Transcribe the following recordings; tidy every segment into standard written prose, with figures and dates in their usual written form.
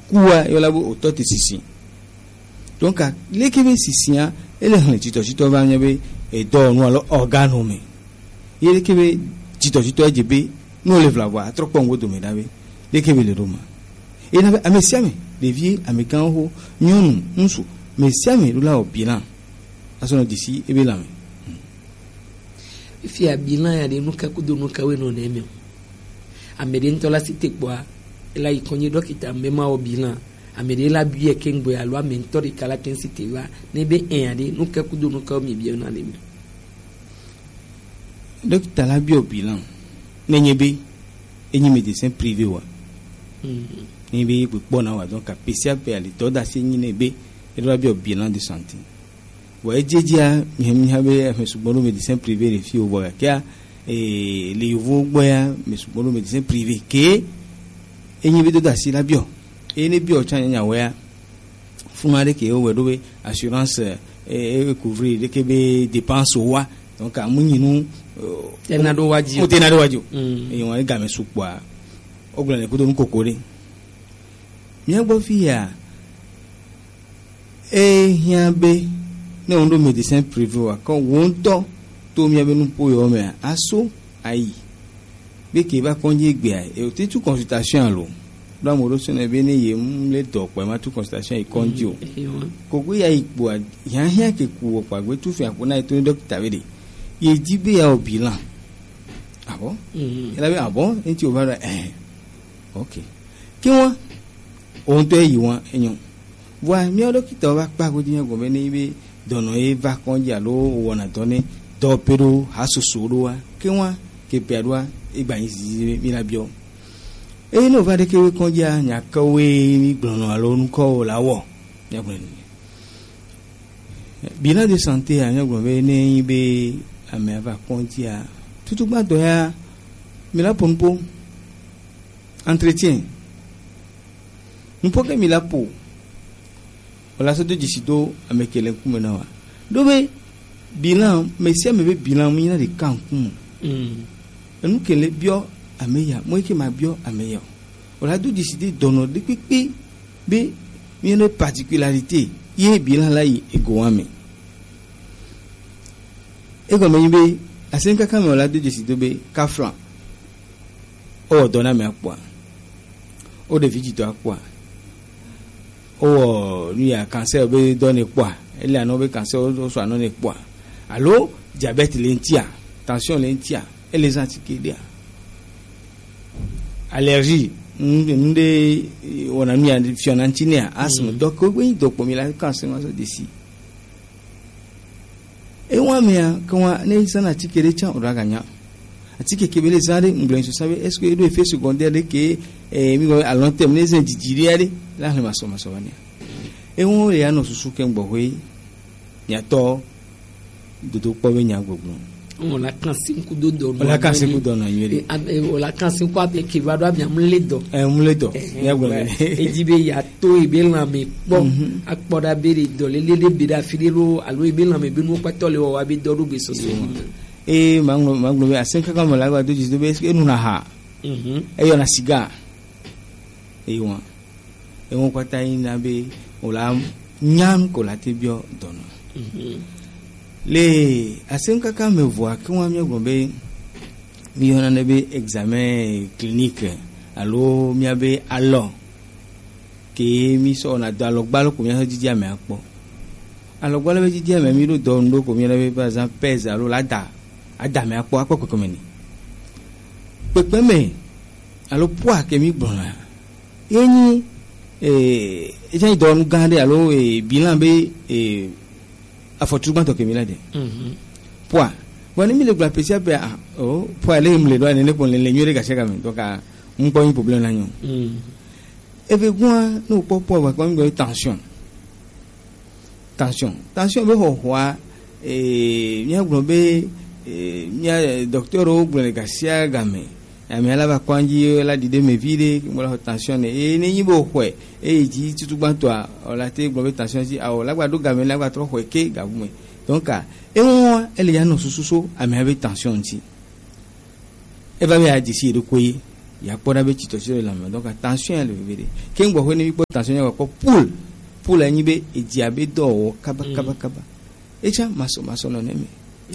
kuwa yola bo otote sisi donc lekebe sisi a ele han tito ba nyabe e do nu alo organo me yele kebe tito ejebe no le vla wa trop pongo do me dabe lekebe le roma e na amesiame devie amekan ho nyonu nsu mesiame lula obilan asono disi ebe la me ifi abilan ya de nuka kudo nuka we no na eme amede ntola site kwa ela ikonye dokita mema obilan amede la biye kengbo ya lo mentori kala tensite wa nebe enade nuka kudo nuka mi biye na leme dokita la biye obilan nenyebe enyi médecin privé wa nebe po na wa donc apesa pe ali toda se nyi nebe ela biye bilan de santé wa ejejia mi habe mesubolo médecin privé le fi oboya kia le yovo boya mesubolo médecin privé ke enyi be da si la bio ene bio chanya wa fumare ke o wedo assurance couvrir de ke be dépense wa donc amunyi nu tenado waji e won ga me supwa ogla ne kudo nkokore mi agbo fi ya hiabe ne ondo médecin privé wa kan wonto to mi abenu po yo me aso ayi be ke ba konje gbe ai e o ti tu consultation lo do amoro so na be ne ye mle do pe ma tu consultation e konje o ko gbe ya ipo ya ke ku o pa gbe tu fi apo na to doctor be de ye jibe ya obilan abo ela be abo enti o ba okay ki won ohun to yi won eyan wa mi o doctor ba pa ko jiyan go be ni be dono e va konja lo wona doni do pero hasusuru wa ke won ke perwa igba yin mi la bio e no va de ke konja nya kawe mi gbono alo nko lawo ya gbo ni bilan de santé a nya gbo be ni be ame va konja tutu gba do ya mi la pompo entretien mpoke mi la po wala so de jisido amekele kumena wa dobe bilan mesia mebe bilan mu ina de kankum enu kele bio ameya mo ke ma bio ameya wala do jiside dono de pipi be une particularité ye bilan la yi ego ame ego me be asenka kama wala do jiside be 4 francs o dona me akwa o de vigito akwa o lui a cancer be donner quoi elle a no be cancer o so anone quoi allo diabète lentia tension lentia et les antiquédia allergie nde wona mi and fionantinia asthme donc we do po mi la cancer so desi e wa me kan wa ne sana tikere chan o raganya atike kebele zare nglen so sabe est-ce que do effet secondaire de que mi go à long terme les indigiriade la le maso bania e won ya no susu ke ngbo we ya to do po we nya gbogbo on la kansin ku do la kansin ku do na yere on la kansin ku ape ki va do abia mledo ya gbogbo e jibe ya to ibe la mi po akpoda bere do le be da fidelo alo ibe la me be no patole wa be do rugbe soso e manglo be asenka kama la do jido be e nuna ha e yo na siga e won kwata ina be ola nyam ko la tebio dono le asenka kama me voa ki won mi gombe mi yona ne be examen clinique alo mi abe alo ke mi so na do alogbalo ko mi ha jiji ame apo alogbalo be jiji ame mi do ndo ko mi na be par exemple pèse alo la da adame akpo ko meni pepe me alo poa ke mi gbona eni ejan do nu gande alo bilan be afortuma to ke mi la de poa woni mi le gba pesia be poa le mi le do ne pon le nyore ga cheka mi to ka un po problème la nyon e be gwa no popo wa ko mi tension be ho wa mi agbo be nya docteur o gbole gasia game ame ala ba kwanji la dide me vide mo la tension e ni yibo hwe e ji tutu gbanto a la te gbole tension si a o la gba do game la gba tro hwe ke gabume donc e won ele ya no sususo ame have tension ti e ba me a disi do koyi il y a pas d'habitude sur la main. Donc attention à le vivre. Quand vous voyez pas attention à quoi poule à nibe et diabète d'or kaba. Et ça maso non aimé.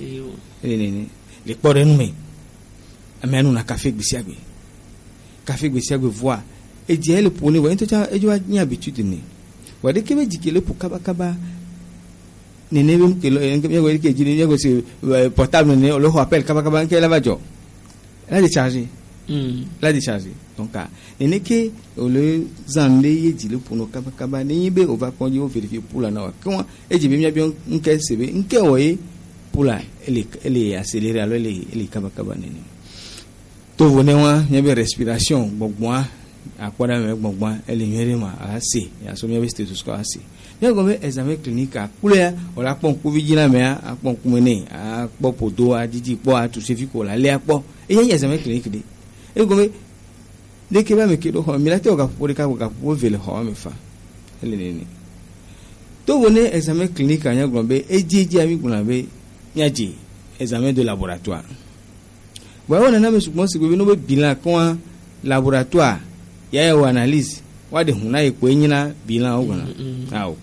Les porcs nous mais amène un café bisiabe. Café bisiabe voit et dit le pour nous et ça et tu as une habitude né. Wa de que me dit que le pour kaba nene même que le que dit le que portable né on le rappelle kaba que la va jo. La décharger. La décharger. Donc nene que le zanlé dit le pour nous kaba né be on va conduire vérifier pour la na comment et dit bien bien un que c'est un que ouais pour la elle est accélérée alors elle est kaba nene. To vone wa nyabe respiration gbogbo akwara me gbogbo ele nyere ma ase ya so nyabe stethoscope ase nya go me examen clinique akule o la pon covid na me apon kumene apo podo adidi po atuse fi ko la le apo eyan examen clinique de e go me de ke ba me ke do ho mi la te o ka po vele ho me fa ele nene to vone examen clinique anya go be ejeje ami guna be nyaje examen de laboratoire. Voilà, on a même supposé que nous bilan quand laboratoire, il y a une analyse. What the huna e kwenyina bilan ogona. Aw.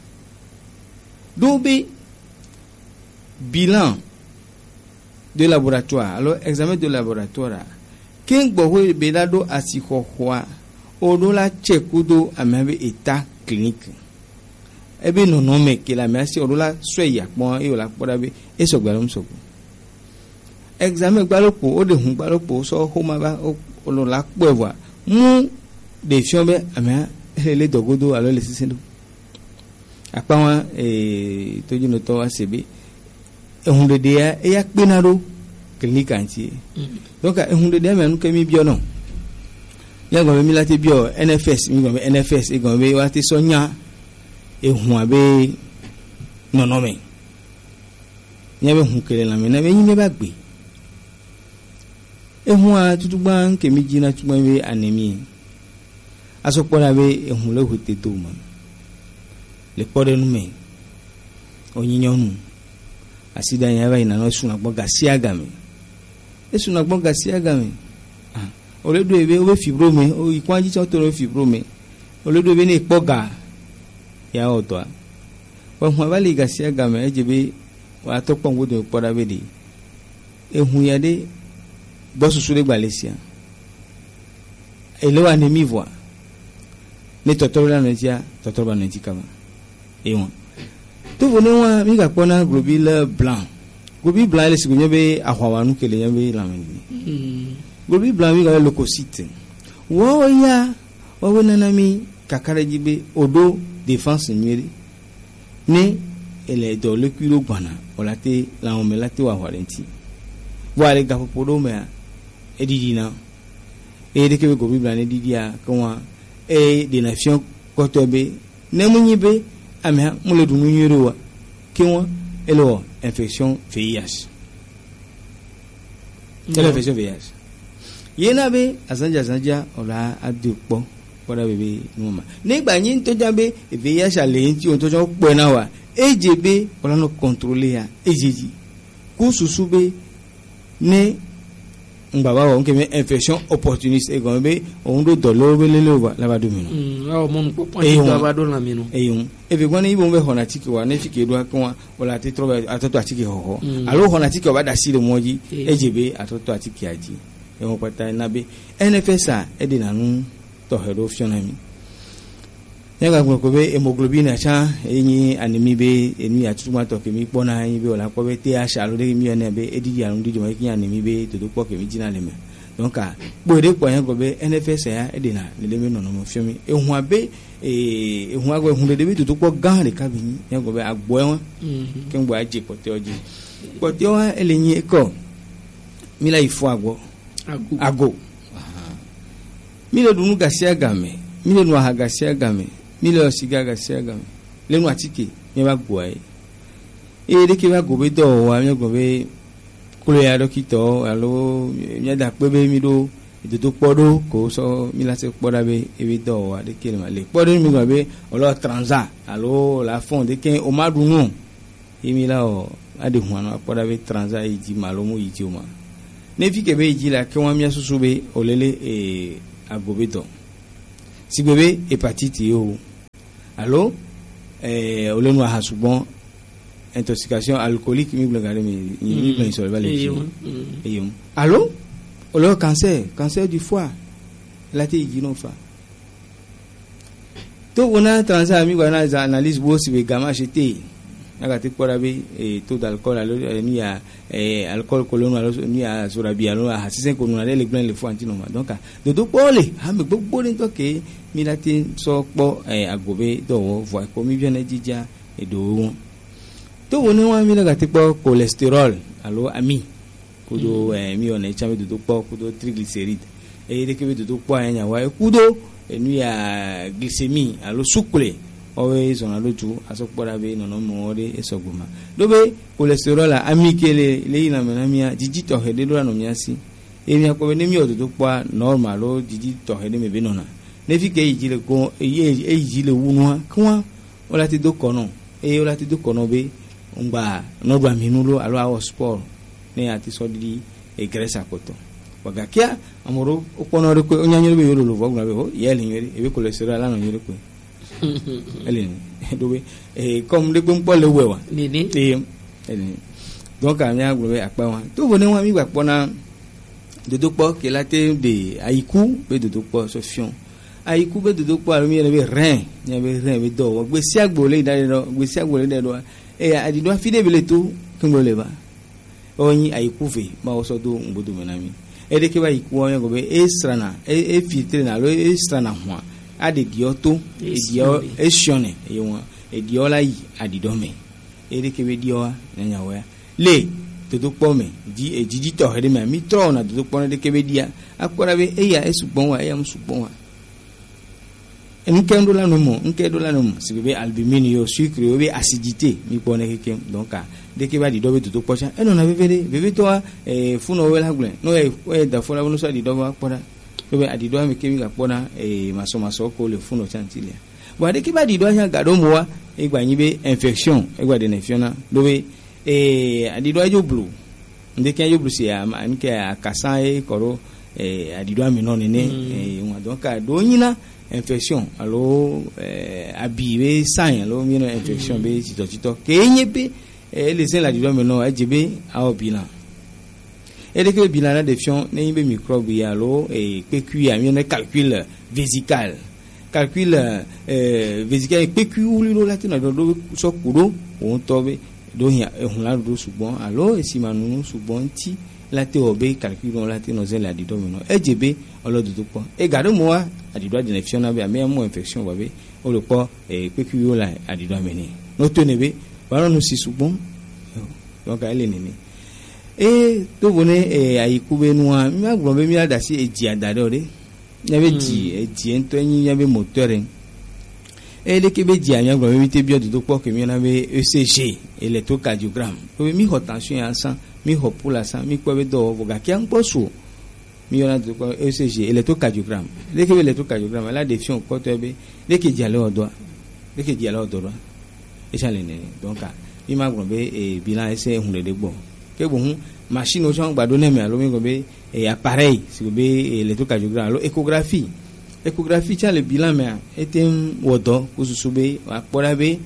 Dobe bilan de laboratoire. Alors examen de laboratoire. King bohwe belado asikohwa. Odola chekudo amebe état clinique. Ebe no nome ke la merci odola soya pon e ola podabe e sogbalom soko. Examen gbalopo o de hun gbalopo so homa ba o lo la poewa mu de fiombe amia le dogodo alo le sisendo apa wa toju no to asebe ehun de dia e ya penaro clinique anti donc ehun de dia me anu kemi bio no ya go mi lati bio NFS mi go NFS e go be wa ti sonya ehun abe no me nya be hun kele la me na be yin me ba gbe ehun tutugba nke meji na tugba be anemie asopora be ehun le hote to ma le pore nu me onyinyonu asida yan ba ina no suna gbo gasia game esuna gbo gasia game oledo ebe o fibrome o ikwanji cho to fibrome oledo ebe ni ipoga ya oto wa hu ba le gasia game ejebe wa to pon godo pora be de ehun ya de bosu sure gbalesia ele wa ne mi voix ne totoro la netia totoro ba neti kama e won to vone wa mi ga pona globule blanc ele sigunye be ahwawanu kele nyebe la meni globule blanc mi ga leucocyte wo ya wo wona na mi kakara jibe odo défense nyere ne ele do le kilo gbana olate la on me late wa warranty wale ga podo me edidina e de ke go bibla ne didia kwa de nation kotobe ne munyibe amia mule du nyero kiwa elo infection VIH infection VIH yena be azanja ola adupo poda bebe numa nígbà yin to jabe VIH ale nti o to jo po na wa ejebe ola no contrôler ya ejeji ku susube ne ngaba wa nke infection opportuniste e gombe on do dolo belele wa la ba domino o mon ko point do ba do la mino eyun e be gbon ibo be hona tiki wa ne fike do kan wala te trobe atoto atiki ho alo hona tiki wa da si le moji ejebe atoto atiki aji e won pata na be NFSA e de nanu to hedo fionami yaga ko be hemoglobine acha enyi anemi be eni atuma to kemi pona yin be ola ko be te asha lo de mi ene be edidi arun di joma ki anemi be to do po kemi jina le me donc gbode po yan ko be NFS ya edina le me no mo fiomi ehun abe ehun agbo ehun de be to po gan re ka bi yan ko be agbo won ken gbo aje pote o eleyin eko mi la ifo agbo ago mi le dunu gasia game mi le no ha gasia game milo siga gasia game lenu atike mi ba gbo ai de ke ba gobe do wa mi gobe kulo ya dokito alo mi da pe be mi do to podo ko so mi la se poda be e do wa de ke ma le podo mi gobe olo transa alo la fond de ke o ma dunu e mi la o ade huano poda be transa e ji malo mu yi ti o ma ne fi kebe jila ke wa mia susu be olele agobeto si bebe hépatite yo allo olenu a subon intoxication alcoolique mi blagare mi plan sur le allo olo cancer du foie la te jino fa to wona transa mi wana analyse bo si be gamma gt agati pora be taux d'alcool allo ni a alcool colon allo ni a sorabi allo a 6 ko na le gland le foie antino donc de do pole ha me gbogbo ni to ke mi lati so po agobe do wo vo ko mi bien ejija e do to wona wa mi agati po cholesterol allo ami kudo mi ona chame do po kudo triglyceride e de ke do po anya wa kudo nu ya glycémie allo sucre owe zona lotu asokpora be nono moore esoguma dobe cholesterol ami kele le ina menamia jiji to hede do no miasi e mi akobe ne mi ododo kwa normal o jiji to hede me be nona ne fi ke yile ko yile wunwa kwa ola ti do kono ola ti do kono be ngba no do aminulo alo awo sport ne ati sodidi gresa koto wagakia amoro opono re ko onyanyo be yolo lo vogna be ho yeli nyeri e be cholesterol la no nyeri ko eleni dobe comme de bon pole wewa nini eleni donc anya gbe apa wa to bo ne wa mi gba pona dodo po ke la te de aiku be dodo po sofion aiku be dodo po mi re be rein be do gbe si agbo le dare do gbe si agbo le dare do adi do fi de be le to kingo le ba oyin aiku fe ma o so do ngbodo menami ede ke ba aiku o yan go be extra filtre na lo extra na ho ade dioto dio esione yewon ediola yi adidome ere kebe dioa nanya wa le todo pome di ejiji to hede ma mi tro na todo pone de kebe dia akora be eya esubon wa eya musubon wa enkedo la no mo sibe albumine yo sucre yo be acidité mi pone keke donc de kebe di dobe todo pocha eno na bebe to funo wela glen no da fola no so di dobe akora dobe adido me kemi ga pona maso ko le funo chantilia bo de ki ba dido nya ga do mo wa e gba yin be infection e gba de nefiona dobe adido ajo blue nde ke ajo blue si an ke akasa e koro adido mi no ne won donc do yina infection allo abiwe san allo mi no infection be tito ke yin be le sen la dido mi no ajebe a obilan et que le bilan de fion n'est pas microbe yalo et PQ a mis un calcul vésical PQ ou le latin do so kudo on tobe do ya on la do subon alors et si manu subon ti la te obe calcul on la te no zen la di domino ejebe olo do po e gado mo a di do de fion na be me mo infection babe o le po PQ o la a di do ameni no tenebe ba no si subon donc elle est nini to bone ayikube nuwa mi agbo be mi ada si eji adare ore nyabe eji ento yin nyabe moteur le kebe ji anya agbo mi te bi odo po ke mi na be ECG électrocardiogramme to mi ho tension ya san mi ho pula san mi ko be do boga ki an poso mi yona do ko ECG électrocardiogramme le kebe électrocardiogramme la défion ko to be le ke ji ale odo e chale ne donc mi magbo be bilan ese hunde de gbo ke bon machine o jang gbado ne me alo mi go be appareil si go be électrocardiogramme alo échographie cha le bilan me etem wodo kususu be apora be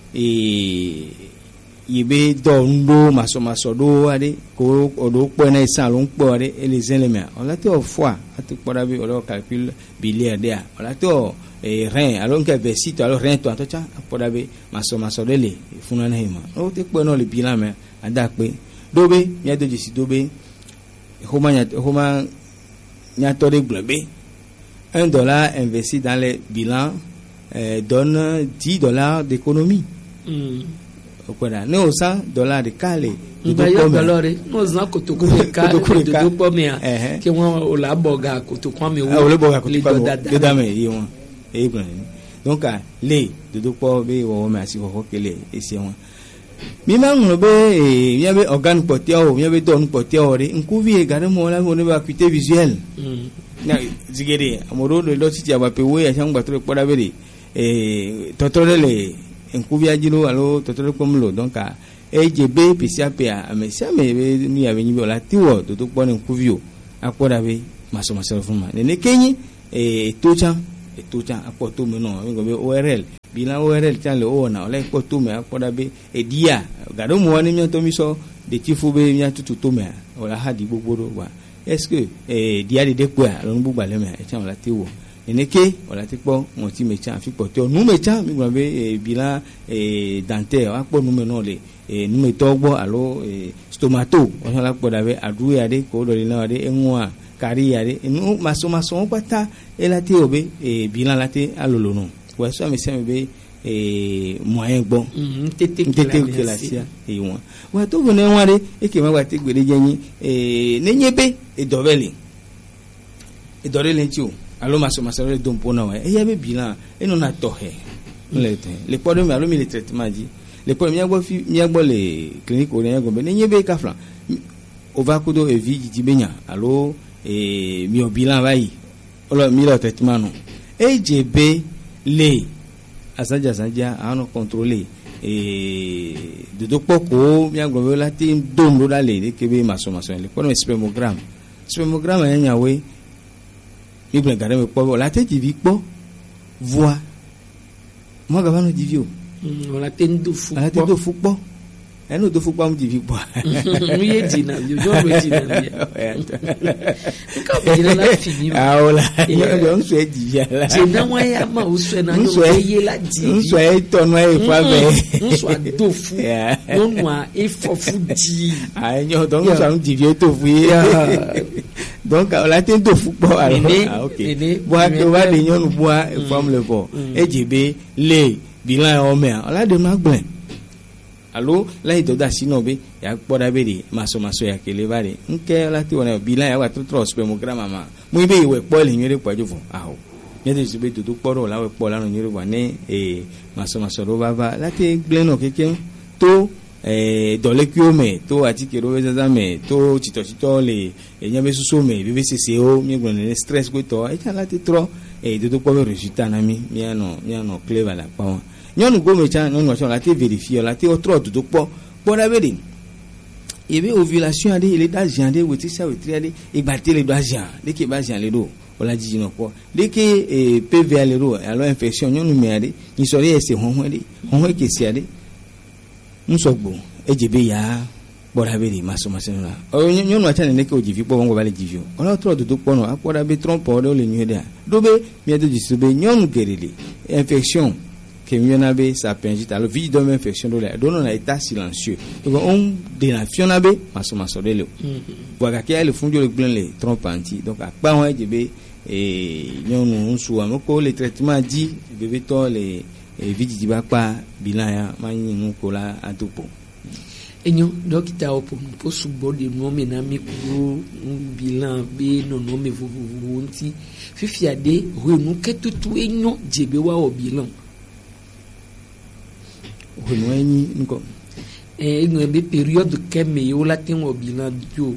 yibe do ndo maso do ade ko odo po na isan lo npo ade elezen le me on la te o foie ati pora be o calcul biliaire de on la te o rein alo nke versito alo rein to cha apora be maso de le funa na hima o te po no le bilan me ada pe dobe nya do jisi dobe homa nya to de globe $1 investi dans les bilans donne $10 d'économie. Okwada ne osa $1 de kale $1 no za kutukuka do pomea ke won o la boga kutukwa mi wo le boga kutukwa de dame yi won donc le do po be wo ma si ho kele esi won mi ma nglo be mi be organe potio mi be don potio re nkuvi e gare mo la mo ne ba acuité visuelle na zigere amoro do lo ti aba pe we ya changba to poda bere totole le nkuvia dzilo alo tɔtɔ kpɔm lo donc EJB PCAPA amesiame be ni ave nyi be la tiwo to kpɔ ne nkuvio akpɔ da be masɔmasɔ fún ma nene kenyi etotsan akpɔ to me nɔ ŋgɔ be ORL bilan ORL tsan le owɔna ɔlɛ kpɔ to me akpɔ da be edia gado mo wani miatɔ mi sɔ detifo be miatutu to me wòle ha di gbogbo do wa est-ce que dia de kpɔa alo nugbugba le me etsan wòle tiwo nene ke wòle ti kpɔ ŋɔti me tsan afi kpɔ tɔ nu me tsan mi gblɔ be bilan dentaire akpɔ nu me nɔ le numetɔ gbɔ alo stomato ɔsɔ la kpɔ da be adu ya de ko dɔ le na de eŋua kari ya de nu masɔmasɔ kpata elate o be bilan late alolo no wɛsɔ amesiame be moyen gbɔ ntete kele asia eyi wɔn wa to vo ne wa de eke ma wa te gbe de dze nyi ne nye be edɔ bɛ le ŋuti o alo masɔmasɔ le do ŋpo na wa eya be bilan enɔna tɔxɛ le kpɔ ɖe me alo mi le traitement dzi le kpɔ miagbɔ le clinique o de miagbɔ be ne nye be kafla o va kudo evi dzidzi be nya alo miɔ bilan va yi ɔlɔ mi le traitement no EJB le asadza anɔ contrôler dodokpɔ ko miagbɔ be la te dom do da le de ke be masɔmasɔ le kpɔ ɖe me spermogramme ya nyawoe mi gblɔ ga ɖe me kpɔ be la te dzivi kpɔ voa mo gava no dzivi o wòle te ŋdo fu kpɔ eno do fu kpɔ amu dzivi kpɔ nu ye dzina yɔjɔ lo dzina bia nka o dzina la fi mi ma awo la yɔ ŋusɔ ye dzivi ala dzina wa ya ma o sɔ na nyɔnu ye la dzivi ŋusɔ ye tɔnu ye fɔ abɛ ŋusɔ do fu nyɔnua efɔ fu dzi ayi nyɔ dɔn ŋusɔ anu dzivi ye to fu ye donc la te do fu kpɔ alo ok bua ke wa de nyɔnu bua efɔm le bɔ EJB le bilan yɔ mea ɔla de ma gblẽ alo la yi dɔ da si nɔ be ya kpɔ da be de masɔmasɔ ya kele va de nke la te wɔna bilan ya wa to trɔ spermogramme ma mo be wɔ kpɔ le nyuie de kpɔ dzo fɔ awo nye de su be dodo kpɔ ɖo la wɔ kpɔ la nɔ nyuie de bɔ ne masɔmasɔ ɖo va la te gblẽ nɔ keke to dɔlekuiwo me to atike ɖo be zaza me to tsitɔtsitɔ le nye be soso me vevesese wo mi gblɔ ne stress ko tɔ etsa la te trɔ dodo kpɔ be résultat na mi mianɔ clé va la kpa wa nyɔnu gome tsa nyɔnua tsa la te vérifier la te trɔ dodo kpɔ da be de ebe ovulation aɖe ele da zian ɖe wetri sia wetri aɖe egbate le do azian ɖeke ba zian le ɖo wòle dzidzi nɔ kpɔ ɖeke PV le ɖo alo infection nyɔnu me aɖe nyisɔ ɖe ese hɔhɔe ke sia ɖe ŋusɔgbo EJB ya kpɔ da be de masɔmasɔ la nyɔnua tsa nene ke o dzivi kpɔ wɔn va le dzivi o ɔlɔ trɔ dodo kpɔ nɔ akpɔ da be trɔmpɔ ɖewo le nyuie ɖea ɖo be miado dzisi be nyɔnu geɖe le infection ke miona be sapingite alo vidzi dɔ be infection ɖo le ɖo nɔna état silencieux donc on dena fiɔna be masɔmasɔ ɖe le o bɔn gake ya le fundzo le gblẽ le trɔmpa ŋuti donc akpa wɔn EJB nyɔnu ŋusu ame ko le traitement dzi bebetɔ le vidzidzi ba kpa bilan ya ma nyi nu ko la adokpo enyo dɔkita o po sugbɔ de nuɔme na mi kuro bilan be nɔnɔme vovovowo ŋuti fifia de honu ketutu enyo dzebe wa wɔ bilan honu enyi nkɔ eŋlɔ be période kɛmɛ ye wo la te wɔ bilan dzo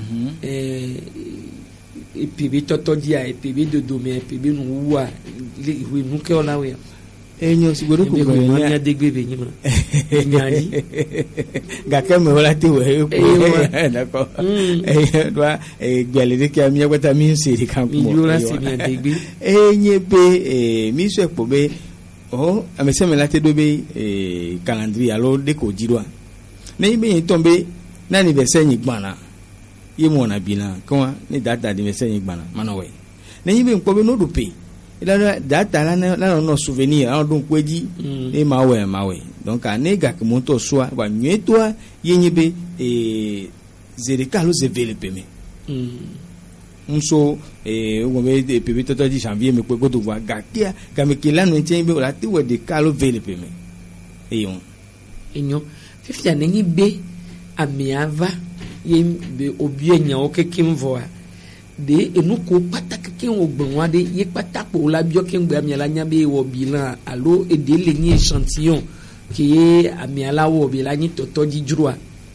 epebe tɔtɔ dia epebe dodome epebe nuwua honu kɛ ɔla wɛ enyo sigoro ko ko nya degbe be nyima nyani gake me wala te we ko d'accord doa gbele de ke mi agbata mi seri kan ko mi yola se mi degbe enye be mi so epo be o amese me la te do be calendrier alo de ko jirwa ne be yin tombe na anniversaire yin gbana ye mo na bilan kan ni data anniversaire yin gbana manowe ne yin be npo be no do pe ila data la no souvenir an don kweji e mawe donc ane ga ke monto soa ba nyetoa yenye be zereka lo zevele peme nso o be de pebe toto di janvier me ko to wa gakia ga me ke la no ntien be la ti we de kalo vele peme eyon enyo fifia nengi be amiava ye be obie nya o kekem voa de enuko pataki ke wo gbonwa de ye patako la bio ke ngbe amiala nya be wo bilan alo ede le ni échantillon ke amiala wo bi la ni toto di jurua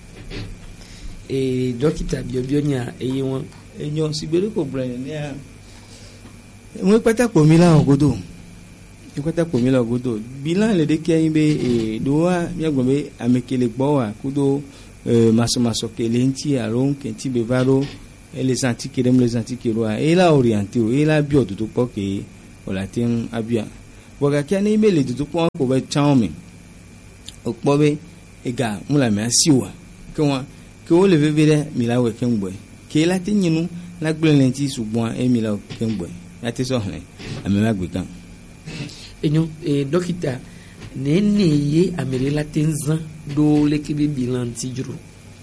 dokita bio nya eyi won enyo sigbere ko bran ni a mo patako mi la ogodo ikota ko mi lo godo bilan le de ke be do wa mi agbo be amekele gbo wa kudo maso ke lenti alon ke ti be varo les antiquerem les antiqueroa et la orienté et la bio to po ke o la tin abia boga ke ni be le to po ko be chaomi o po be ega mula me asiwa ke wa ke o le vevere mi la we ke ngbo ke la tin yinu la gble lenti sugbon e mi la ke ngbo ya te so hne amema gbe kan enyo dokita nene ye amere la tenzan do le ke be bilan ti juro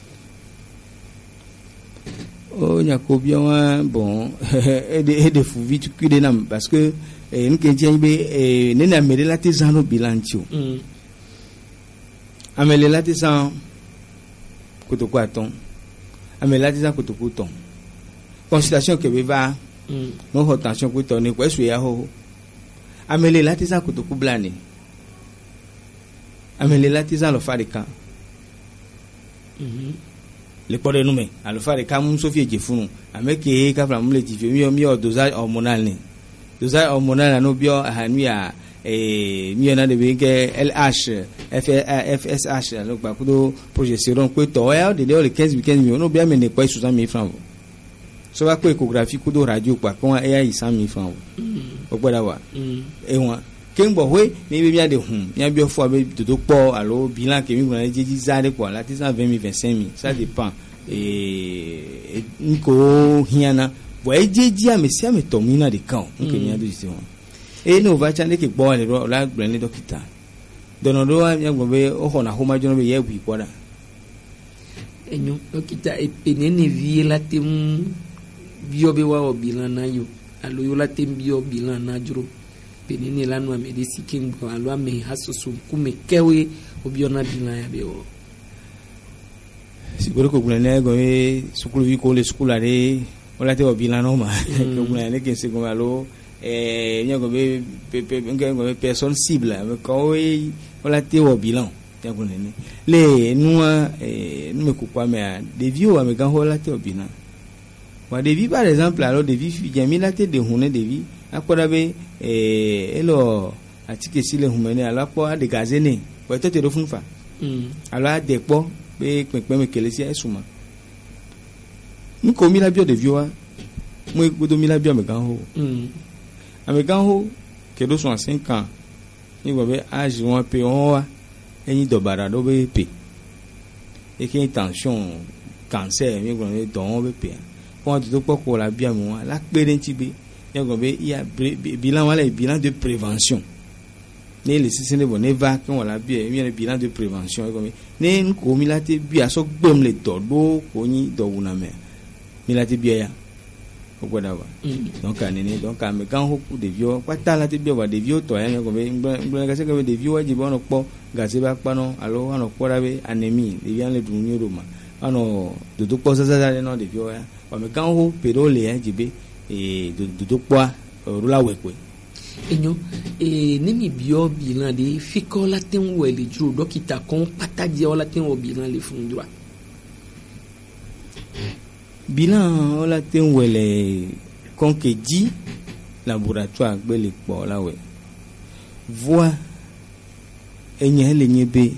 oh nyakobia wa bon et de fou vite cuide nam parce que nous que tien be nene amere la tenzan no bilan ti o amele la tenzan kotoko aton amele la tenzan kotoko ton consultation que be va no attention ko ton ni ko esu ya ho amele la tenzan kotoko blani amele la tenzan lo farika le pode nume alo fare kam so fie jefunu ameke ka fla mule tifie mi dosage hormonal ni dosage hormonal no bio ahanu ya mi na de ke LH FSH alo pa kudo progestérone ko to ya de le 15 no bia me ne ko 60,000 francs so ba ko échographie kudo radio pa ko ya 100,000 francs o gboda wa won kengbo we ni bi de ya bi ofo be dodo po alo bilan ke mi gbo na jeji zade po la 20,000 25,000 ça dépend nko hiana bo jeji amesi ametomina de kan nke mi ado ise won no va chande ke gbo le ro la gbo ni dokita dono do wa ya gbo be o ho na ho ma jono be ye bu ipoda enyo dokita epenene vie la tem bio be wa bilan na yo alo yo la tem bio bilan na juro penini lanu amedisi kimbo alwa me hasusu kume kewe obiona bila ya beo siguro ko gulane go sukulu vi ko le skulare wala te obila no ma ko gulane ke se go malo nyago be ngo be personne cible ko wala te obila ya gulane le nua me ko kwa me de vieux ame gan wala te obila wa de vie par exemple alors de vie fi jamila te de hune de vie akoda be elo atike sile humene ala po de gazene we to te do funfa ala de po be pepe me kelesi esuma nko mi la bio de vioa mo godo mi la bio me kan ho ame kan ho ke do so 5 ans ni go be age won pe on wa eni do bara do be pe e ke tension cancer mi go be don be pe ko do po ko la bio mo la pere ti be il y a bilan de prévention. Les systèmes bon ne va qu'on la bien il y a un bilan de prévention comme ne ko milate bia so gbem le todo ko ni do wuna me milate bia ya o goda wa donc anene donc am kan ho ku de vieux pata la te bia wa de vieux to ya ko be ngbe ga se ko de vieux wa ji bono po ga se ba pa no alo ano ko ra be anémie de bien le dunyo do ma ano do po sa no de vieux ya wa me kan ho pero le ya jibe do kwa rula wekwe enyo nimi bio bilan de fiko la ten wele juro dokita kon pataji ola ten o bilan le fundwa bilan ola ten wele kon ke di laboratoire gbe le po la we voix enye le nyebe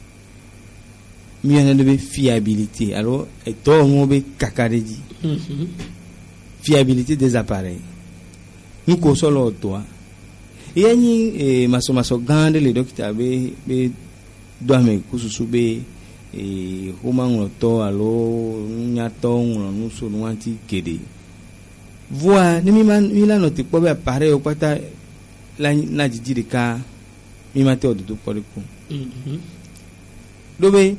mi yana de fiabilité alors et to mo be kakareji fiabilité des appareils nous ko solo toi yani maso gande le docteur be do ame kususu be homa to alo nyato no so no anti kede voix ni mi la note po be appareil o pata la na jiji ka mi mate o do po ko do be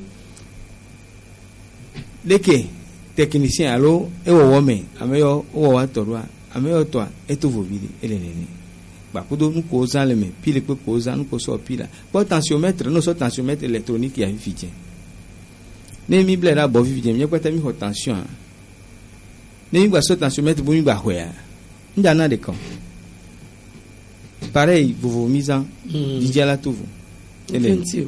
leke technicien alo ewo wome ameyo o wa torwa ameyo to eto vovili elelele ba kudo nu ko zale me pile pe ko za nu ko so pila po tensiomètre no so tensiomètre électronique ya fije ne mi blera bo fije mi kwata mi ho tension ne mi gba so tensiomètre bo mi gba hoya nda na de kan pareil vous misant dijala tuvu elelele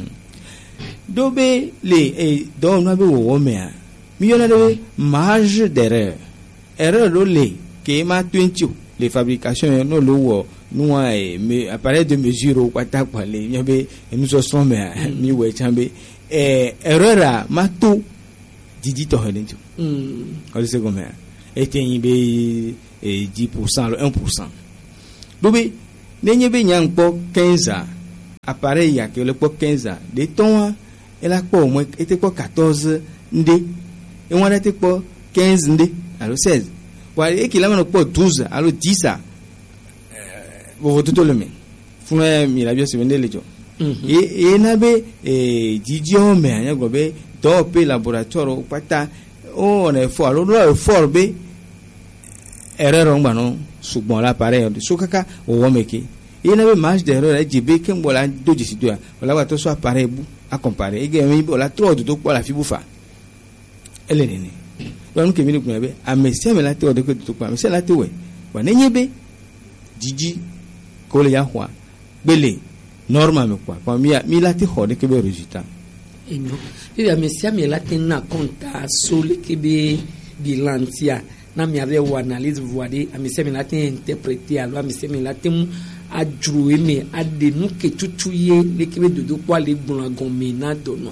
dobe le do no be wo wome a mi yona de marge d'erreur erreur do le ke ma 20 les fabrications no lo nous appareil de mesure au pata parler nyabe nous sommes mais mi we chambe erreur mato didi to hedinto on sait comment était be 10% 1%. Dobe nenyebe nyangpo 15 appareil ya que le po 15 de ton elle a quoi au moins était quoi 14 ndé et on a été quoi 15 ndé alors 16 pour et qu'il a maintenant quoi 12 alors 10 vous tout le même funa mi la bien se vendre les gens et nabe didio mais anya gobe top laboratoire au pata on est fort alors là fort be erreur ngano sugbon l'appareil de sokaka o womeke et nabe marge d'erreur djb kembola doji sidua wala wa to so appareil bu a comparer et gemi bola trop de ko la fibufa elle est nene donc que mi ni kunabe a mesia me la to de ko to kwa mesia la to we wa nenyebe jiji ko le ya hwa bele normal me kwa mi la ti ho de ke be résultat et non il a mesia me la tenna compta sole ke be bilantia na mi avait ou analyse voider a mesia me la ten interpréter alors mesia me la ten a jouer mais a de nous que tutuye le ke be dodo kwa le gbon gon na dono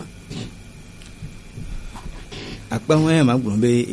akpa wa ma gbon be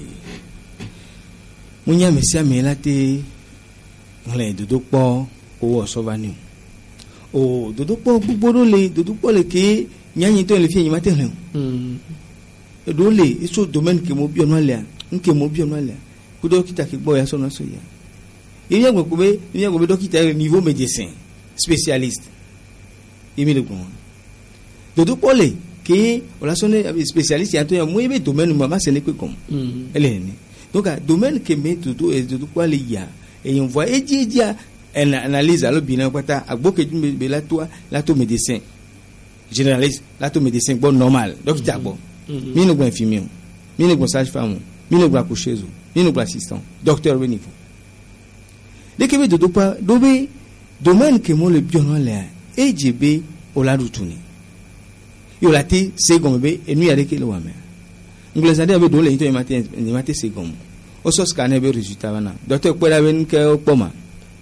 munya mesia me la te le dodo po o so ba ni o dodo po gboro le dodo po le ke nyanyi to le fi yin ma te len do le iso domaine ke mo bi ono le nke mo bi ono le ku dokita ke gbo ya so na so ya il y a beaucoup docteur niveau médecin spécialiste il me le comprend dodo po le ke o la sonne spécialiste ya to ya mo be domaine mama ce n'est que comme elle est donc domaine que met dodo et dodo po le ya et on voit et dia elle analyse alors bilan pata agboke be la to médecin généraliste la to médecin bon normal docteur bon mi no go infirmier mi no go sage-femme mi no go accoucheuse mi no go assistant docteur au niveau dès que dodo pa dobe domaine que mo le bion là EJB o la rutuni yo la te second be et nous y a de que le wame ngule zade be do le into ni matin second o so scanner be résultat bana docteur ko la ben ke o poma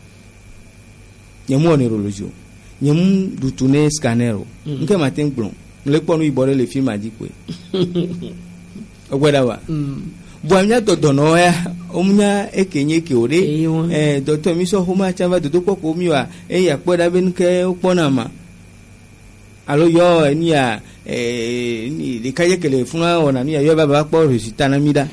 nyemu neurologie nyemu rutune scanner nke matin blon le ponu ibore le film adikwe o gwada wa boamnya dodono ya omnya ekenye ke ore docteur mi so homa chava dodo ko mi wa ya poda ben ke opona ma alo yo ni ya ni de kaye ke le funa ona ni ya yo baba po résultat na mida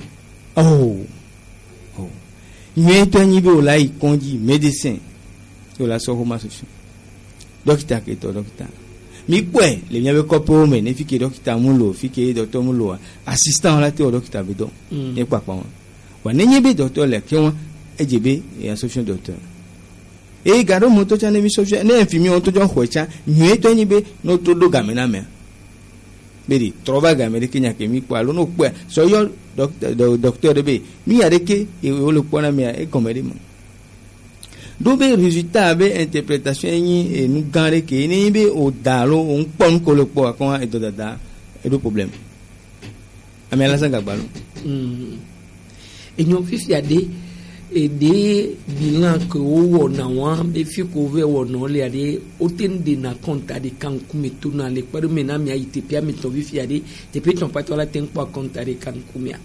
ni to ni be o lai konji médecin yo la so homa so docteur ke to docteur mi kwe le nyabe kopo me ne fike docteur mulo fike docteur mulo assistant la te o docteur bedo e papa wa ne nyebe docteur le ke won ejebe e association docteur e garo moto cha ne mi sofia ne infirmier on to jo hwecha nwe to nyebe no to do gamena me beri trova gamere kenya ke mi kwa lo no kwe so yo docteur de be mi areke e o le pona me e komedi mo dobe résultat be interprétation ni et nous gare ke ni be o dalo on pon ko le po akon e do dada e do problème amela sanga balo et nous fifi ade et des bilan que o na wa be fi ko ve o no le ade o tende na compta de kan kumetu na le kwa me na mi aite pia me to fifi ade te pe ton patola ten kwa compta de kan kumia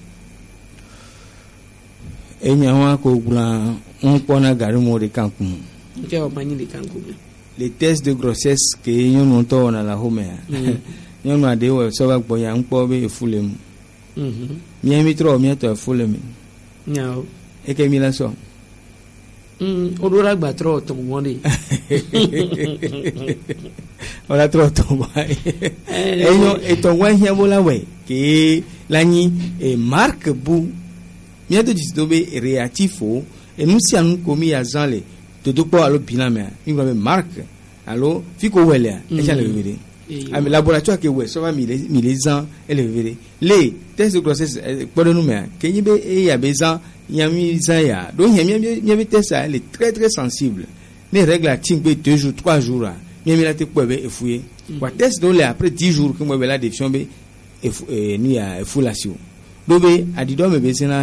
e nyawa ko bula on pona garimo de kankum ke o mani de kankum les tests de grossesse que yon non to na la home yon ma de o so ba gbo ya npo be efulem mi mi tro mi to efulem nyao e ke mi la so odora gba tro to mo de ola tro to wa e yo e to wa hia bola we ke lani e marque bu miato di dobe réactifo et nous si anu komi ya zanle to do po alo bilan me mi ba marque alo fiko wele e ja le véré am laboratoire ke we so va mi les ans et le véré les tests de grossesse pour nous me ke ni be e ya bezan yami zaya do mi be test ça elle est très très sensible les règles à tingbe 2 jours 3 jours mi la te po be efouye wa test do le après 10 jours que moi be la défition be ni ya efulation do be adido me be senale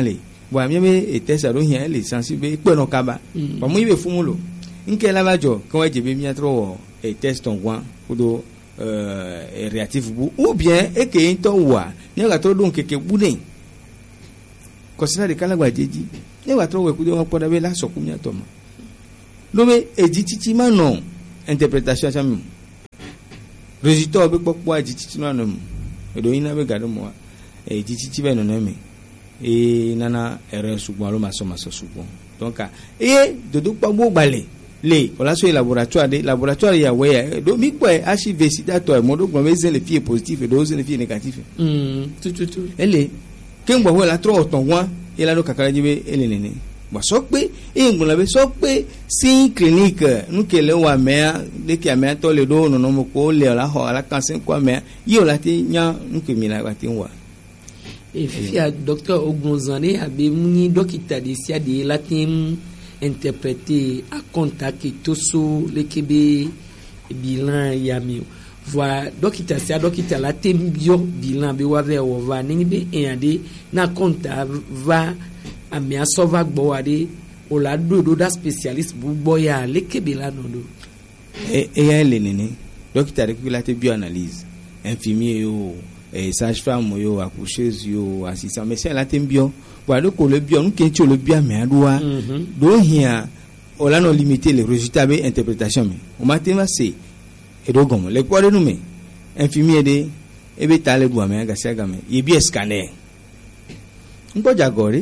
bon mi be test ado hia le sensible pe no kaba ba mu be fumulo nke la bajo ko e jebe mi atro e test on wan kudo réactif bu ou bien e ke into wa ne ga tro don keke bude ko sina de kala gba jeji ne wa tro we kudo won poda be la so ku mi atoma lo be ejititi ma no interprétation cham résultat be popo ejititi ma no e do ina be ga do mo ejititi be no na me e nana erreur sugbon lo ma so sugbon donc dodo pa bo gbale le on la so laboratoire ya we do mi po HIV sida to mo do gbon be zen le fie positif et do zen le fie négatif tout ele ke ngbo we la tro oton wan e la do kakara jibe ele nene bo so pe e ngbo la be so pe sin clinique nu ke le wa me de ki ame to le do no mo ko le la ho la cancer ko me yo la ti nya nu ke mi la ba ti wa e fia docteur Ogunzane abe muni dokita de sia de latin interpréter à contact et tout so le kebe bilan yami voix dokita sia dokita latin bio bilan be wa ve o va ni be ende na conta va amia sova gbo ade o la do da spécialiste bu boya le kebe la no do ya le nene dokita de bio analyse infirmier yo sage-femme yo accoucheuse yo assistant mais c'est la tembio voilà ko le bio nous kencho le bio mais adoua do hia on a non limité les résultats be interprétation mais on matin c'est et do gomo le quoi de nous mais infirmier de e be tale do mais ga saga mais e bi scanner ngo jagori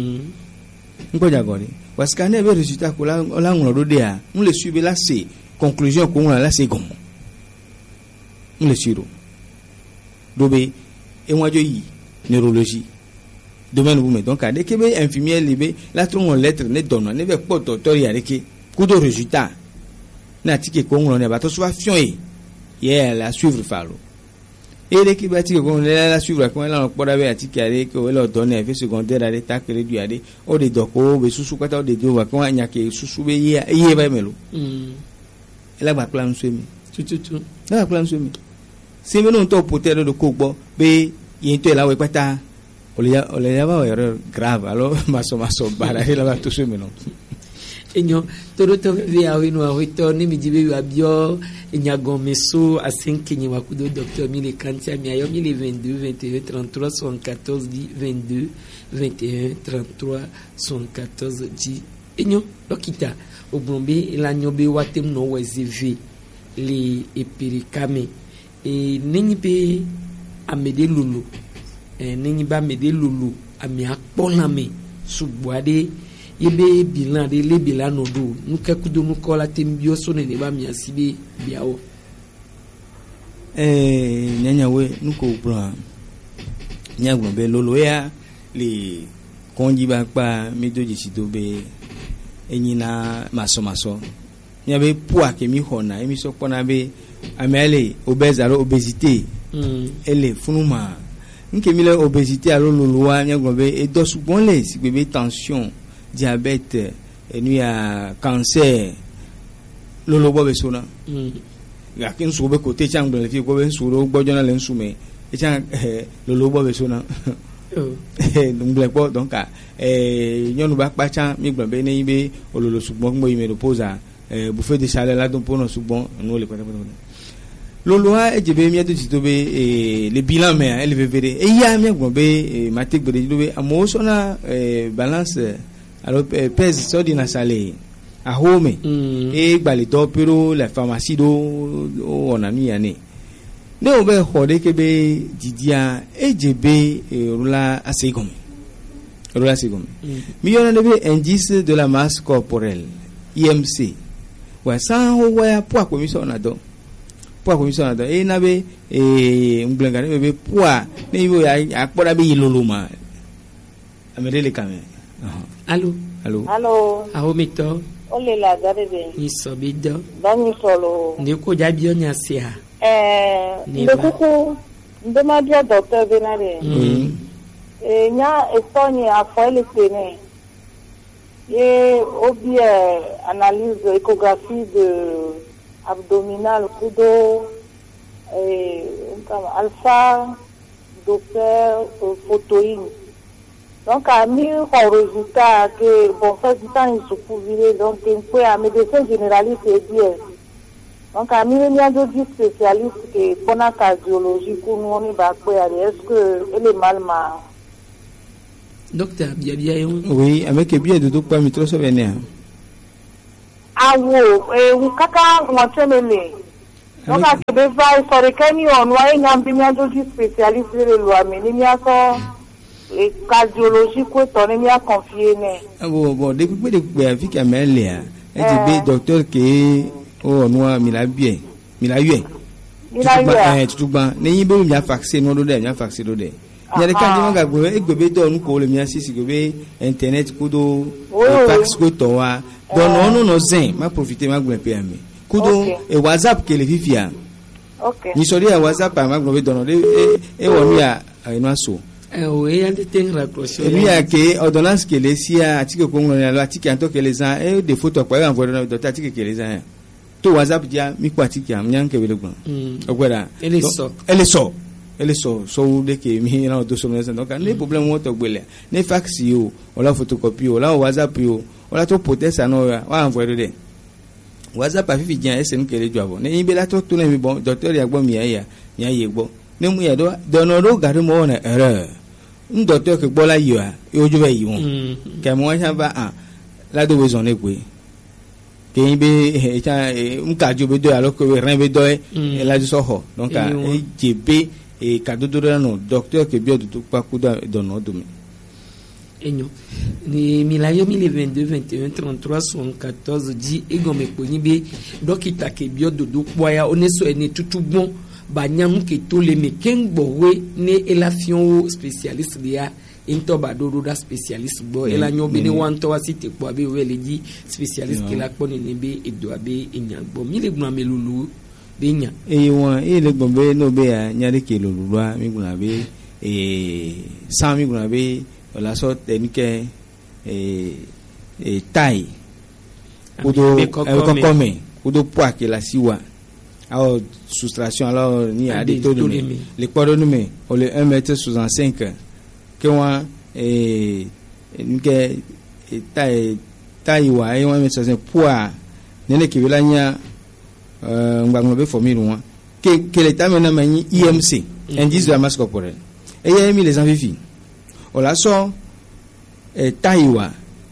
wa scanner be résultat ko la ngolo do de a on le suivre là c'est conclusion ko on là c'est gomo on le suivre dobe enwajo yi neurologie domaine vous donc à dès que be infirmier libe la tron lettre ne donne ne be po docteur ya reke kudo résultat na tike ko ngolo ne ba to so afion ye la suivre falo et dès que ba tike ko la suivre ko la po da be atike are ko le donne effet secondaire are ta kere du ade o de doko be susu kwata o de do wa ko anya ke susu be ye ba melo la ba plan so mi tout la plan so mi si me non to poter de ko be yento la we pata o le ya ba erreur grave alors maso bara la ba to so me non enyo todo to via winu a wito ni mi jibe wa bio enyago meso a 5 nyi wa kudo docteur mi le kantia mi ayo mi le 22 21 33 74 10 22 21 33 74 10 enyo dokita obrombe la nyobe watem no wezive le epirikame e nenyi be amede lulu nenyi ba amede lulu ami akpona me subuade yebe bilan de le bilan no do nu kekudo nu kola tembio so ne ba mi asibe biawo nyanya we nu ko bra nyagbo be lolo ya le konji ba pa medoji sidobe enyina maso nyabe poa ke mi hona emi so pona be amele obèse alors obésité ele funuma nke mi le obésité alors loloa nyagombe e do sugbon le si bebe tension diabète et nu ya cancer lolo bo be sona ya kin so be côté changbe le fi go be suro gbojona le nsume e chang lolo bo be sona donc bo donc nyonu ba pa chan mi gbon be ni be ololo sugbon mo yime reposa bouffée de chaleur là donc pour nous sugbon nous le loloa ejebe mi adu titobe le bilan mais elle veut vérifier et ya mi gbonbe matik bode dobe amosona balance alors pèse so di na salé à home et gbali to pero la pharmacie do on a mis année ne obe hode kebe didia ejebe rula asegome mi yona debe indice de la masse corporelle IMC wa san ho wa po commission na do poa commission na e na be nglenga ne be poa ne yo ya akpoda be yiloloma amedele kame allo aho mito ole la garebe ni sobido bani solo ni ko jabio nya sia ndekuku ndema dia docteur benare nya Estonia a fait le tene et obi analyse échographie de abdominal kudo alpha doppler photoïne Donc, à mis un résultat que, bon, fait du temps, il se pouvait, donc, un médecin généraliste est bien. Donc, à mis un spécialiste qui pour la cardiologie, pour nous, on est est-ce que elle est mal ma? Docteur, bien. Oui, avec le biais de tout pas mitro so venir. Ah, oui, ou kaka, on tient les. Donc, à ce débat, il faudrait qu'on y ait un spécialiste de loi, mais il y a et cardiologie ko to ne mi a confier ne bon depuis avec Amélia et be docteur que o noa mi la bien mi la yue tout ban ne yin be mi a vaccin no do de mi a vaccin do de ya de kan di nga go e gbebe do nu ko le mi a sisi go be internet ko do fax ko to wa don no zen ma profiter ma gbe pe ami ko do e WhatsApp ke le fifia okay ni so dia WhatsApp ma gbe do no e wonu ya eno aso oui, il y a des thèmes raccrochés. Il y a que ordonnance que les SIA article qu'on a l'article en tant que les ans et des photos quoi envoyer dans d'autres articles que les ans. Tout WhatsApp dia mi ko article am nyan ke bele gban. Okwera. Elle est so de que mi na do so donc les problèmes mo to gbele. Ne fax yo, on la photocopie yo, la WhatsApp yo, on la to protest ano wa envoyer de. WhatsApp a fi dia esen ke le joabo. Ne ibe la to ne mi bon docteur ya gbo mi ya ye gbo. Ne mu ya do no do gari mo na erreur. Un docteur que bola yo e ojo be yi won ke mo wa ba la do we zone gbe ke be cha un ka jo be do alors que ren be do e la jo so ho donc e jebe e ka do no docteur que bio do pa ku do no do mi enyo ni milayo 2022 21 33 74 di egome ko ni be dokita ke bio do poya oneso eni tutu bon banyam ke to le meken bowe ne elafion spécialiste dia into badoro da spécialiste bo ela nyobe ne wanto wasite po abe wele di spécialiste ke la poni ne be edo abe enyagbo mi le gba melulu be nya e won e le gbo be no be ya nya de ke lulu a mi gba be e 100 mi gba be la sorte enike tai kudo kudo poa ke la siwa alors soustraction alors ni a des taux de les coordonnées on le 1m65 que on que taille wa et 1m65 poids nene ki belanya ngbango be formule one que l'état maintenant mani IMC indice de la masse corporelle et il y a mis les amphiphies on la sort taille wa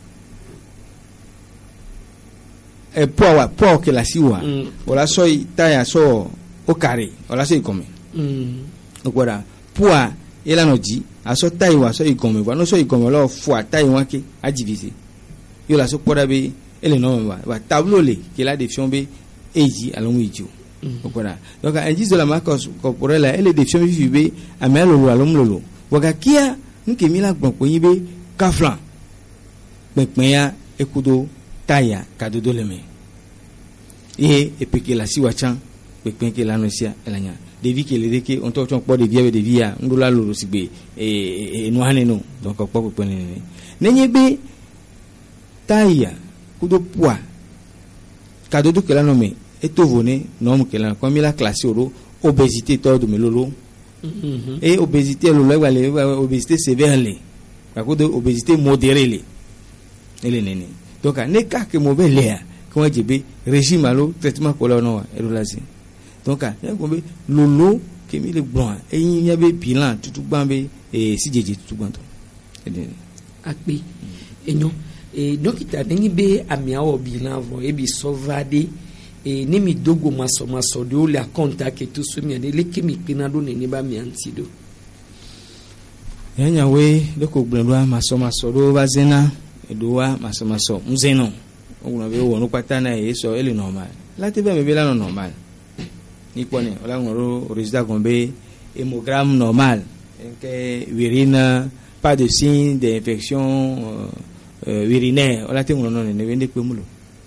poids que la siwa o la soy taya so o carré o la soy come voilà poids et la noji a so taille wa so i come wa no so i come lo fois taille wa ke a diviser yo la so poda be ele no wa tableau le que la définition be eji alon ijo voilà donc indice de la masse corporelle elle est définition be amelo alon lolo waga kia nke mi la gbon ko yin be kaflan pepin ya ekudo taya kadodo leme e peke la siwa chan pepin ke la nosia elanya devi ke le deke on to po de vie de via ndula loro sigbe no haneno donc po pepin ne nyebe taya kudo poa kadodo ke la nome etovone nom ke la comme la classe oro obésité todo melolo et obésité lolo wale obésité sévère le kadodo obésité modérée le ele nene donc ne ka ke mo be le ko jibe régime alo traitement ko la no wa erulasi donc ko be lolo ke mi le gbon e yin ya be bilan tutu gban be si jeje tutu gban to akpe enyo dokita nengi be amia o bilan vo e bi sovade ne mi dogo maso de o le contact ke tout so mi ade le ke mi pina do ne ba mi antido yanya we de ko gbon maso do bazena edoa maso mzeno ona be wonu pata na eso ele normal la te be me be la normal ni pone ola ngoro résultat gombe hémogramme normal que urine pas de signe d'infection urinaire ola te ngono ne be ndekwe mulo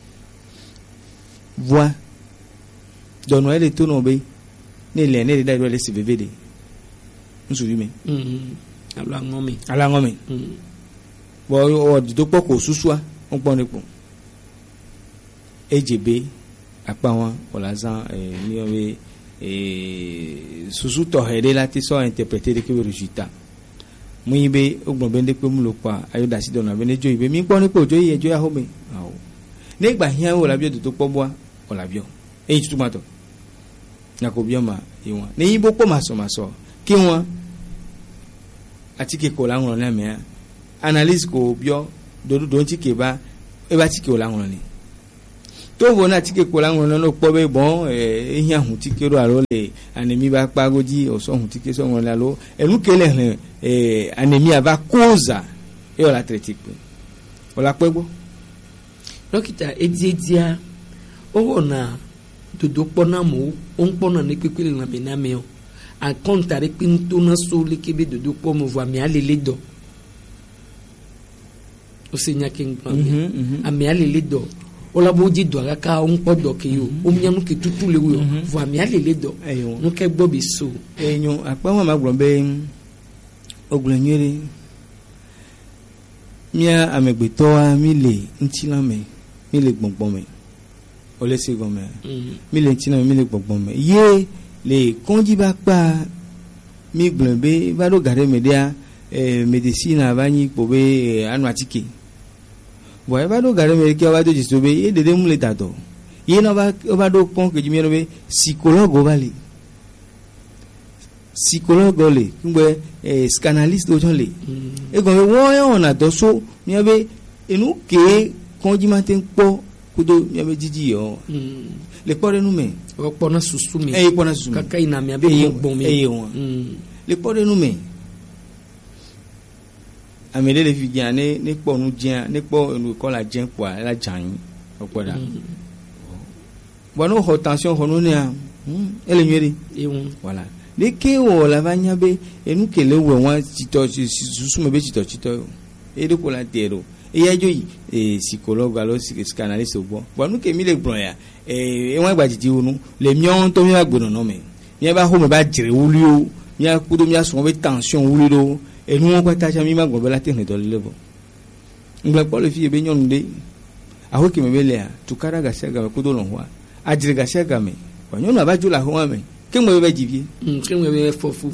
voix donno ele to no be ne le ne da do le CVVD nsu me ala ngome bon o di to poko susua on pon nepo EGB apa won olazan ni o susu to hele la ti so interpréter de que résultat Mui be ogbon bende pe mu lo pa ayo da si dona be ne jo ibe mi gbọ́ ni pe ojo yi ejo ya ho me awo nígbà hian wo la bi to po boa o la bi o e tutu ma to na ko bi o ma iwon ni yibo po ma so ki won ati ke ko la won na me analyse ko bi o do ti ke ba e ba ti ke o la won ni to wo na ti ke ko la won no po be bon hian hun ti ke ro aro le anemi ba pa goji o so hun ti ke so won la lo enu ke le anemi ava causa e o la tretipe o la pegbo dókítà edzedzia owó na dodo kpɔna mo o ŋkpɔna ne kpekpe le lãmename o akɔnta ɖe kpe ŋutona so leke be dodo kpɔ mo vɔ amea lele dɔ o se nya ke ŋkpɔ amea lele dɔ o la bo dzi dɔ kaka o ŋkpɔ dɔ ke o o mia nu ke tutu le wo vɔ amea lele dɔ nu ke gbɔ bi so. enyo akpa wa ma gblɔ be ogblɔ nyuie mia amegbetɔa mi le ŋutilã me mi le gbɔngbɔn me o le se gɔme mi le ŋutilã me mi le gbɔngbɔn me ye le kɔndzi ba kpa mi gblɔ be va ɖo ga ɖe me ɖea medicine va nyi kpo be anu atike vɔ eva ɖo ga ɖe me ke va do dziso be ye ɖeɖe mu le dadɔ ye na va ɖo kpɔn ke dzi mi ɖo be psychologue va le psychologue le ngbe scanalyst lo le e go wo yo na do so mi be enu ke konji ma ten po kudo mi be jiji yo le pore nu me o pona susu mi e pona susu kaka ina mi be bon mi e won le pore nu me amele le fi jan ne po nu jan ne po enu ko la jan po la jan o poda bueno ho tension ho nu ne ele nyeri e won voilà de ke wo la vanya be enu ke le we won tito susu me be tito e de ko la tero e ya jo psychologue alo psychanalyst ogbo nu ke mi le gbon ya e won gba jiji wonu le mion to mi agbono no me mi ba ho me ba jire wuli o mi akudo mi aso be tension wuli do enu won kwata cha mi ma gbon be la tene do le bo ngba po le fi be nyonu de aho ke me be le a tukara ga sega me kudo lo ho a jire ga sega me wa nyonu abajo la ho me kemwe be jivie kemwe be fofu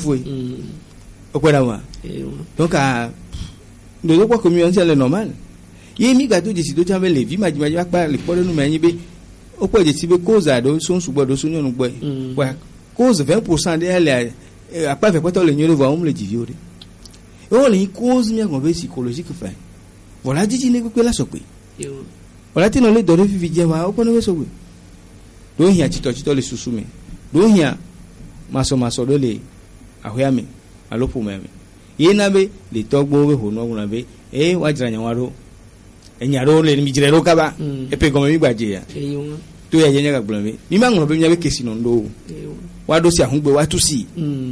o kwera wa donc a do ko community le normal ye mi ga to jisi do jambe le vi maji pa le pore nu me yin be o po jisi be cause ado so nsu gbodo so nyonu gbo wa cause 20% de ele apa fe poto le nyoro va le jivie o de o le cause mi agon be psychologique fa voilà jiji ne pe la so pe voilà ti no le do re fi je wa o po no so pe do hia tito le susu me do hia maso do le ahoyame alopo me ye na be le togbo be ho no na be wa jira nya waro enyaro le mi jire ro kaba pe go mi gbaje ya to ya nya ga gbon me mi ma ngoro be nya be kesi no ndo wa do si ahungbe wa tu si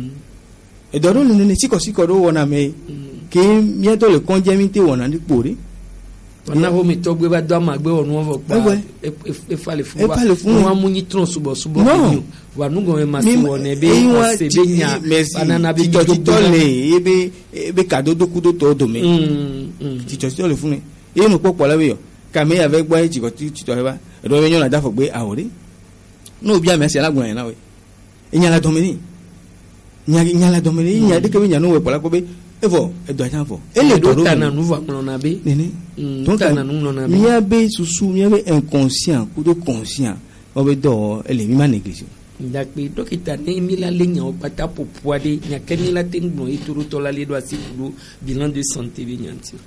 e do le ne siko do wona me ke mi to le konje mi te wona ni pore wana ho mi togbe ba do ma gbe onu wo pa e fale fun wa mu ni tron subo no wa nu go e ma si wona be se be nya banana be tito le be kado do kudo to do me tito le fun me e nu popo la we yo ka me ya ve gbo e tito he ba do be nyona da fo gbe awore no bi ame se lagun na we nya la do me ni nya la do me ni nya de ke nya no we pola ko be evo edo ajan fo ele do na nu va na be nene donc na nu na be mi abe susu mi abe inconscient kudo conscient o be do ele mi ma négligé ndakpe dókítà ne mi la le nya o pata popua de nya ke mi la tengbo e turu to la le do asikulo bilan de santé be nyanti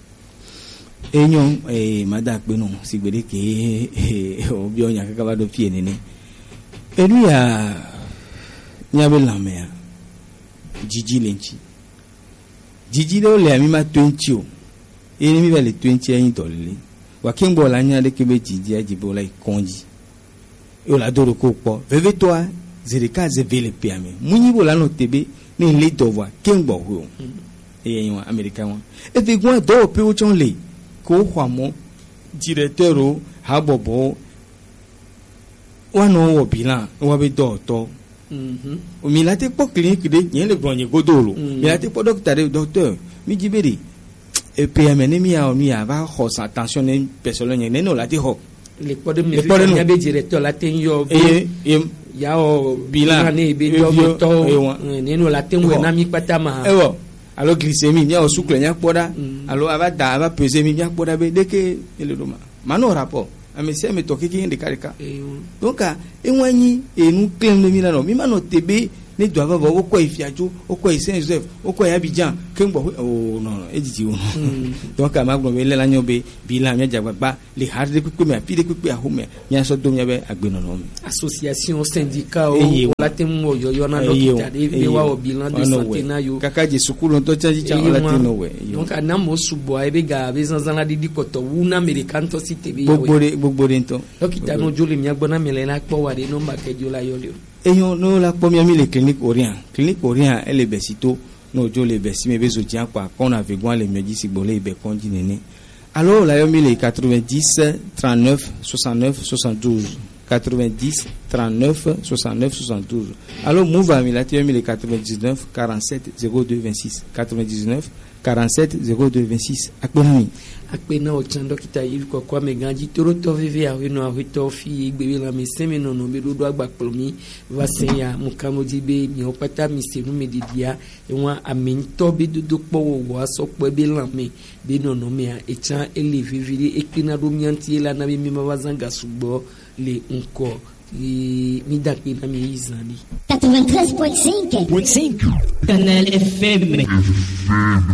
enyo mada pe no sigbede ke o bi onya kaka ba do pie nene elu ya nya be la me ya jiji lenchi jiji le ole mi ma 20 o eni mi vale 20 ayin dolile wa kingbo la nya de ke be jiji ajibo la ikonji e la doro ko po veve toi zerika ze vele piame munyi bo la no tebe ni le dovwa kingbo ho yin wa america won e fi gun do pe o chon le ko hwa mo directeur o ha bobo wa no wo bilan wa be do to o mi la te po clinique de yen le gbonye godolo mi la te po docteur mi jibere e PM ne mi a va ho sa attention ne personne ne no la te ho le po de mi ya be directeur la te yo ya o bilan ne be do to ne no la te we na mi pata ma alors glycémie mia o sucre nya poda alors ava peser mi mia poda be deke ele do mano rapport amesi me toke ki inde karika donc e wanyi e nu claim le milano mi mano tebe ne do ava o ko ifiajo o ko Saint Joseph o ko Abidjan kembo oh non editi o donc amagbo be le lanyo be bilan mia jagba le harde ku me apide ku a home mia so do mia be agbeno no association syndicat o la temo yo na dokita de wa o bilan de santé na yo kaka je sukulu to chaji cha la tino we donc anamo subo ebe ga be zanzan la di koto una american to cité be gbogbo to dokita no joli mia gbona mele na po wa de no ma ke jola yo le eyon no la première mille clinique orient elle est besito no jo le besi me bezo tian kwa qu'on avait gwan les médecins bolé be konji nene alors la yo mille 90 39 69 72 90 39 69 72 alors mouva mille 99 47 02 26 99 47 02 26 akpena o chando kita il ko kwa me ganji toro to vive a no ahito fi igbe la me semi no no be do agba plomi va senya mukamoji be mi opata mi senu medidia enwa aminto be do po wo aso po be la me be no no me a echa ele viviri ekina do mianti la na mi mabazanga subo le unko mi dakpe na mi izani 93.5 Canal FM